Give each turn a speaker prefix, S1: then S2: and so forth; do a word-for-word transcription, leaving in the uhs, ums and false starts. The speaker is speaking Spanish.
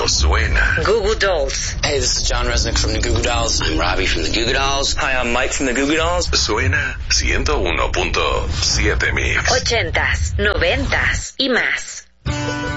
S1: mundo suena.
S2: Goo Goo Dolls.
S3: Hey, this is John Resnick from the Goo Goo Dolls. I'm Robbie from the Goo Goo Dolls.
S4: Hi, I'm Mike from the Goo Goo Dolls.
S1: Suena ciento uno punto siete Mix.
S2: Ochentas, noventas y más.